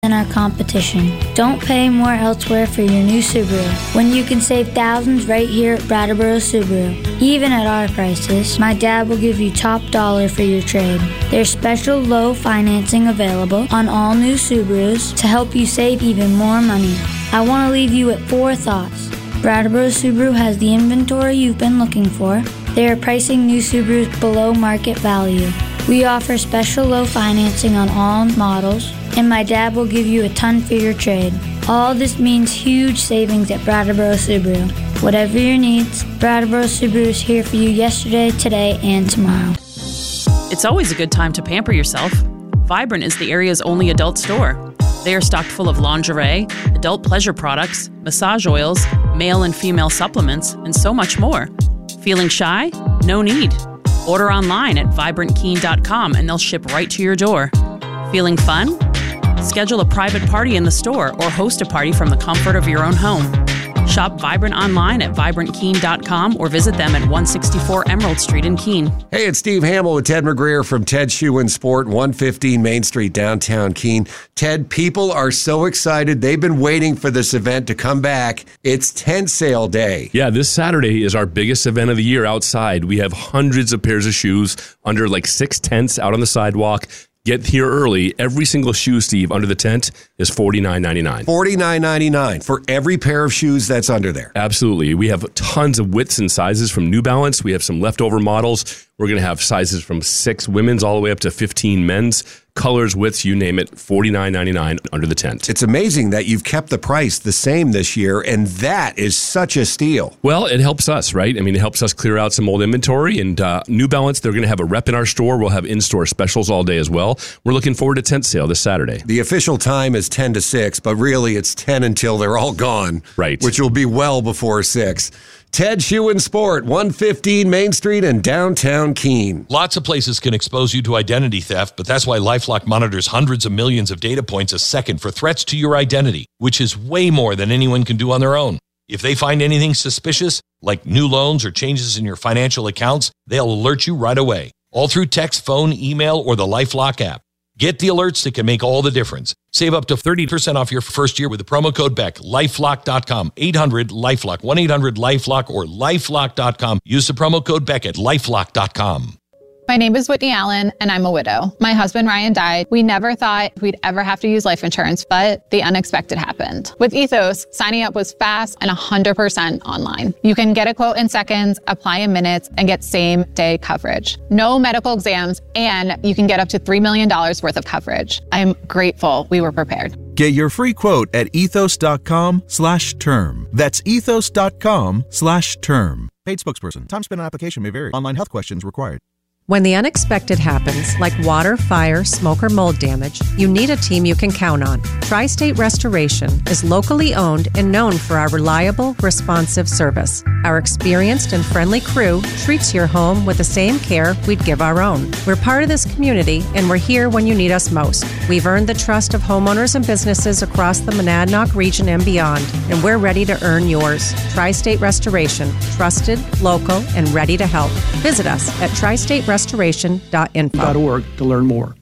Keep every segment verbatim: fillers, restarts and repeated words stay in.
than our competition. Don't pay more elsewhere for your new Subaru when you can save thousands right here at Brattleboro Subaru. Even at our prices, my dad will give you top dollar for your trade. There's special low financing available on all new Subarus to help you save even more money. I want to leave you with four thoughts. Brattleboro Subaru has the inventory you've been looking for. They are pricing new Subarus below market value. We offer special low financing on all models, and my dad will give you a ton for your trade. All this means huge savings at Brattleboro Subaru. Whatever your needs, Brattleboro Subaru is here for you yesterday, today, and tomorrow. It's always a good time to pamper yourself. Vibrant is the area's only adult store. They are stocked full of lingerie, adult pleasure products, massage oils, male and female supplements, and so much more. Feeling shy? No need. Order online at vibrant keen dot com and they'll ship right to your door. Feeling fun? Schedule a private party in the store or host a party from the comfort of your own home. Shop Vibrant online at vibrant keen dot com or visit them at one sixty-four Emerald Street in Keene. Hey, it's Steve Hamill with Ted McGreer from Ted Shoe and Sport, one fifteen Main Street, downtown Keene. Ted, people are so excited. They've been waiting for this event to come back. It's tent sale day. Yeah, this Saturday is our biggest event of the year outside. We have hundreds of pairs of shoes under like six tents out on the sidewalk. Get here early. Every single shoe, Steve, under the tent is forty-nine ninety-nine. forty-nine ninety-nine for every pair of shoes that's under there. Absolutely. We have tons of widths and sizes from New Balance. We have some leftover models. We're going to have sizes from six women's all the way up to fifteen men's. Colors, widths, you name it, forty-nine ninety-nine under the tent. It's amazing that you've kept the price the same this year, and that is such a steal. Well, it helps us, right? I mean, it helps us clear out some old inventory. And uh, New Balance, they're going to have a rep in our store. We'll have in-store specials all day as well. We're looking forward to tent sale this Saturday. The official time is ten to six, but really it's ten until they're all gone. Right. Which will be well before six. Ted Shoe and Sport, one fifteen Main Street in downtown Keene. Lots of places can expose you to identity theft, but that's why LifeLock monitors hundreds of millions of data points a second for threats to your identity, which is way more than anyone can do on their own. If they find anything suspicious, like new loans or changes in your financial accounts, they'll alert you right away, all through text, phone, email, or the LifeLock app. Get the alerts that can make all the difference. Save up to thirty percent off your first year with the promo code Beck. lifelock dot com, eight hundred LifeLock, one eight hundred LifeLock, or lifelock dot com. Use the promo code Beck at lifelock dot com. My name is Whitney Allen, and I'm a widow. My husband, Ryan, died. We never thought we'd ever have to use life insurance, but the unexpected happened. With Ethos, signing up was fast and one hundred percent online. You can get a quote in seconds, apply in minutes, and get same-day coverage. No medical exams, and you can get up to three million dollars worth of coverage. I'm grateful we were prepared. Get your free quote at ethos.com slash term. That's ethos.com slash term. Paid spokesperson. Time spent on application may vary. Online health questions required. When the unexpected happens, like water, fire, smoke, or mold damage, you need a team you can count on. Tri-State Restoration is locally owned and known for our reliable, responsive service. Our experienced and friendly crew treats your home with the same care we'd give our own. We're part of this community, and we're here when you need us most. We've earned the trust of homeowners and businesses across the Monadnock region and beyond, and we're ready to earn yours. Tri-State Restoration, trusted, local, and ready to help. Visit us at tri state restoration dot info. .org to learn more.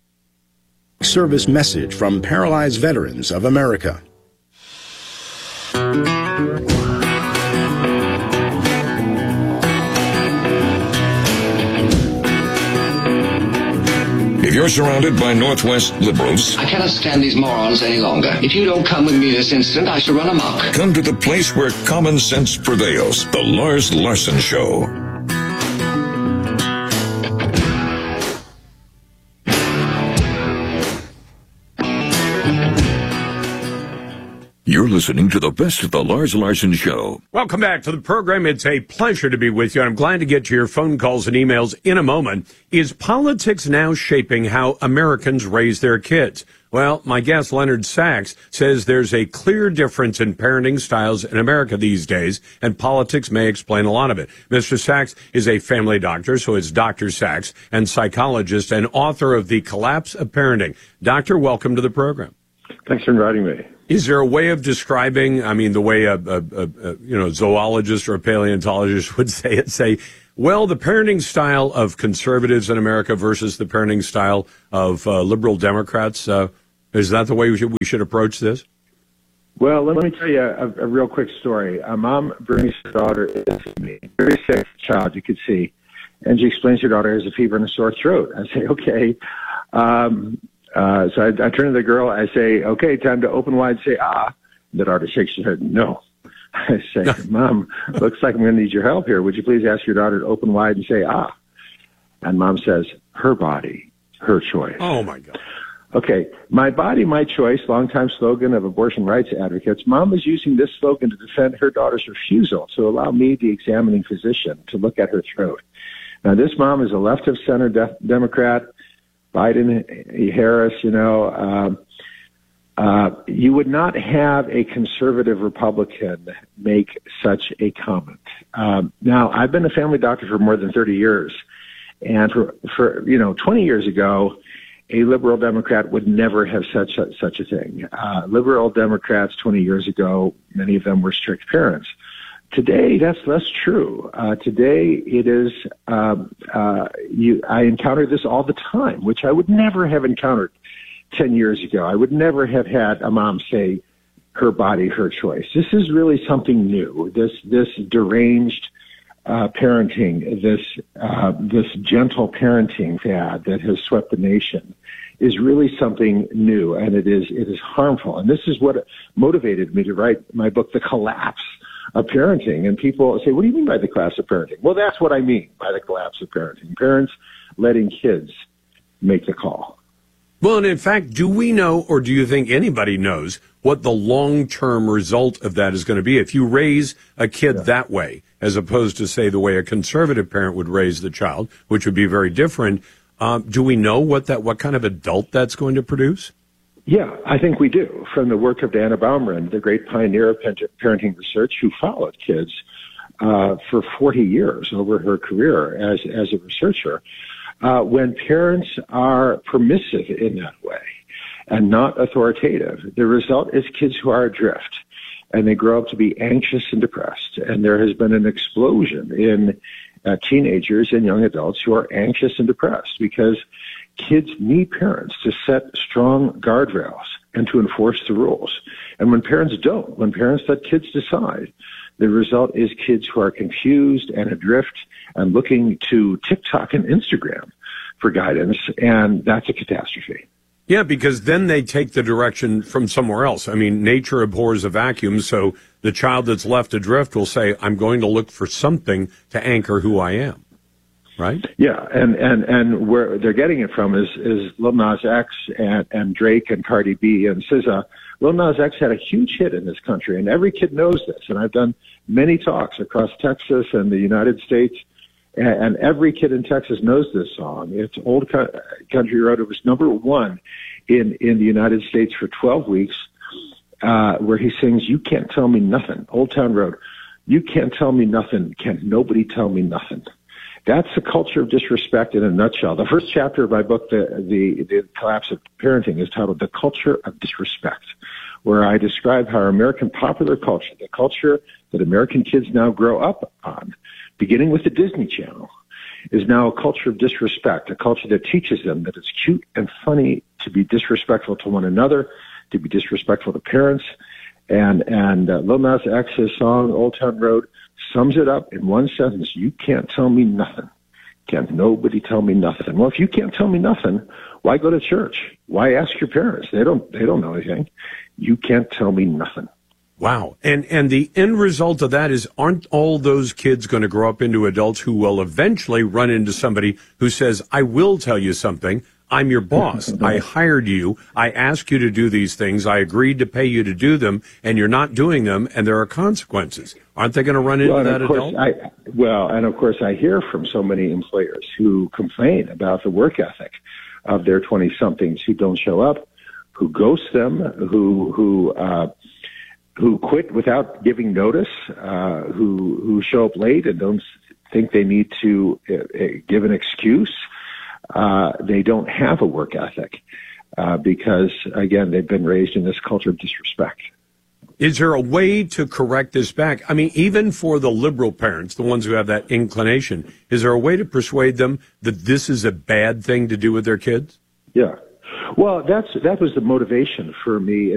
Service message from Paralyzed Veterans of America. If you're surrounded by Northwest liberals, I cannot stand these morons any longer. If you don't come with me this instant, I shall run amok. Come to the place where common sense prevails. The Lars Larson Show. You're listening to the best of the Lars Larson Show. Welcome back to the program. It's a pleasure to be with you. I'm glad to get to your phone calls and emails in a moment. Is politics now shaping how Americans raise their kids? Well, my guest, Leonard Sachs, says there's a clear difference in parenting styles in America these days, and politics may explain a lot of it. Mister Sachs is a family doctor, so it's Doctor Sachs, and psychologist and author of The Collapse of Parenting. Doctor, welcome to the program. Thanks for inviting me. Is there a way of describing, I mean, the way a, a, a, a you know zoologist or a paleontologist would say it, say, well, the parenting style of conservatives in America versus the parenting style of uh, liberal Democrats, uh, Is that the way we should, we should approach this? Well, let me tell you a, a real quick story. A mom brings her daughter in to me, very sick child, you could see, and she explains her daughter has a fever and a sore throat. I say, okay. Um, uh, so I, I turn to the girl. I say, okay, time to open wide, say, ah. The daughter shakes her head, no. I say, Mom, looks like I'm going to need your help here. Would you please ask your daughter to open wide and say, ah? And Mom says, her body, her choice. Oh, my God. Okay, my body, my choice, longtime slogan of abortion rights advocates. Mom is using this slogan to defend her daughter's refusal to allow me, the examining physician, to look at her throat. Now, this mom is a left-of-center de- Democrat, Biden, Harris, you know. Um, uh, you would not have a conservative Republican make such a comment. Um, now, I've been a family doctor for more than thirty years. And for, for you know, twenty years ago, a liberal Democrat would never have such a, such a thing. Uh, liberal Democrats twenty years ago, many of them were strict parents. Today, that's less true. Uh, today, it is, um, uh, you, I encounter this all the time, which I would never have encountered ten years ago. I would never have had a mom say, her body, her choice. This is really something new. This, this deranged Uh, parenting, this uh, this gentle parenting fad that has swept the nation, is really something new, and it is it is harmful. And this is what motivated me to write my book, The Collapse of Parenting. And people say, "What do you mean by the collapse of parenting?" Well, that's what I mean by the collapse of parenting. Parents letting kids make the call. Well, and in fact, do we know, or do you think anybody knows, what the long-term result of that is going to be? If you raise a kid yeah. that way, as opposed to, say, the way a conservative parent would raise the child, which would be very different, um, do we know what that, what kind of adult that's going to produce? Yeah, I think we do. From the work of Dana Baumrind, the great pioneer of parenting research, who followed kids uh, for forty years over her career as, as a researcher. Uh, when parents are permissive in that way and not authoritative, the result is kids who are adrift, and they grow up to be anxious and depressed. And there has been an explosion in uh, teenagers and young adults who are anxious and depressed because kids need parents to set strong guardrails and to enforce the rules. And when parents don't, when parents let kids decide, the result is kids who are confused and adrift and looking to TikTok and Instagram for guidance, and that's a catastrophe. Yeah, because then they take the direction from somewhere else. I mean, nature abhors a vacuum, so the child that's left adrift will say, I'm going to look for something to anchor who I am, right? Yeah, and, and, and where they're getting it from is, is Lil Nas X and, and Drake and Cardi B and S Z A. Lil Nas X had a huge hit in this country, and every kid knows this. And I've done many talks across Texas and the United States, and, and every kid in Texas knows this song. It's Old Country Road. It was number one in, in the United States for twelve weeks, uh, where he sings, you can't tell me nothing. Old Town Road. You can't tell me nothing. Can't nobody tell me nothing. That's the culture of disrespect in a nutshell. The first chapter of my book, the, the, the Collapse of Parenting, is titled The Culture of Disrespect, where I describe how our American popular culture, the culture that American kids now grow up on, beginning with the Disney Channel, is now a culture of disrespect, a culture that teaches them that it's cute and funny to be disrespectful to one another, to be disrespectful to parents. And, and uh, Lil Nas X's song, Old Town Road, sums it up in one sentence. You can't tell me nothing. Can't nobody tell me nothing. Well, if you can't tell me nothing, why go to church? Why ask your parents? They don't, they don't know anything. You can't tell me nothing. Wow. And, and the end result of that is, aren't all those kids going to grow up into adults who will eventually run into somebody who says, I will tell you something. I'm your boss. I hired you. I asked you to do these things. I agreed to pay you to do them, and you're not doing them, and there are consequences. Aren't they going to run into well, that adult? I, well, and of course, I hear from so many employers who complain about the work ethic of their twenty-somethings who don't show up, who ghost them, who who uh, who quit without giving notice, uh, who who show up late and don't think they need to uh, give an excuse. Uh, they don't have a work ethic uh, because, again, they've been raised in this culture of disrespect. Is there a way to correct this back? I mean, even for the liberal parents, the ones who have that inclination, is there a way to persuade them that this is a bad thing to do with their kids? Yeah. Well, that's that was the motivation for me